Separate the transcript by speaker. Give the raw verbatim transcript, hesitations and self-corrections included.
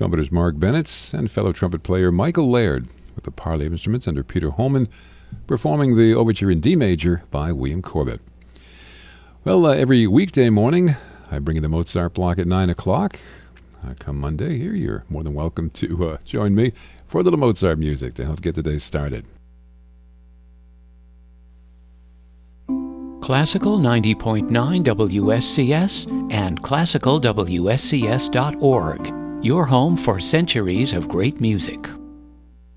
Speaker 1: trumpeters Mark Bennett and fellow trumpet player Michael Laird with the Parley Instruments under Peter Holman performing the overture in D major by William Corbett. Well, uh, every weekday morning I bring you the Mozart block at nine o'clock. Uh, come Monday here, you're more than welcome to uh, join me for a little Mozart music to help get the day started.
Speaker 2: Classical ninety point nine W S C S and classical W S C S dot org, your home for centuries of great music.